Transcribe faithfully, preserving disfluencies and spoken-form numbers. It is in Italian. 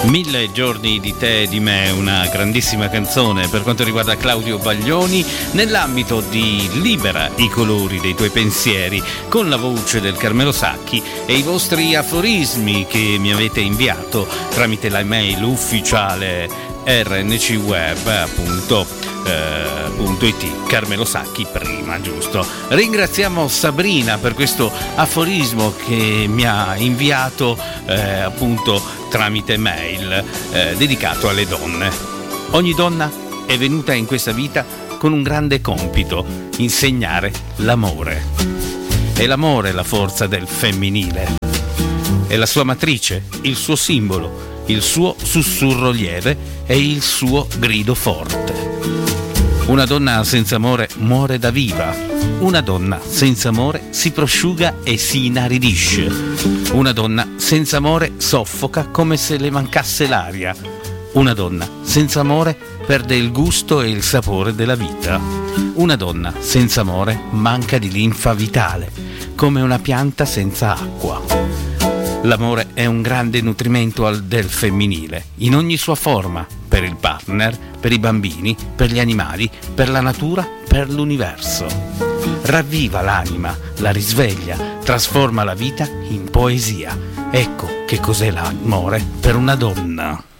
Mille giorni di te e di me, una grandissima canzone per quanto riguarda Claudio Baglioni nell'ambito di Libera i colori dei tuoi pensieri, con la voce del Carmelo Sacchi e i vostri aforismi che mi avete inviato tramite la mail ufficiale rncweb appunto eh, punto it. Carmelo Sacchi prima, giusto? Ringraziamo Sabrina per questo aforismo che mi ha inviato eh, appunto tramite mail eh, dedicato alle donne. Ogni donna è venuta in questa vita con un grande compito: insegnare l'amore. È l'amore la forza del femminile, è la sua matrice, il suo simbolo, il suo sussurro lieve e il suo grido forte. Una donna senza amore muore da viva. Una donna senza amore si prosciuga e si inaridisce. Una donna senza amore soffoca come se le mancasse l'aria. Una donna senza amore perde il gusto e il sapore della vita. Una donna senza amore manca di linfa vitale, come una pianta senza acqua. L'amore è un grande nutrimento del femminile, in ogni sua forma, per il partner, per i bambini, per gli animali, per la natura, per l'universo. Ravviva l'anima, la risveglia, trasforma la vita in poesia. Ecco che cos'è l'amore per una donna.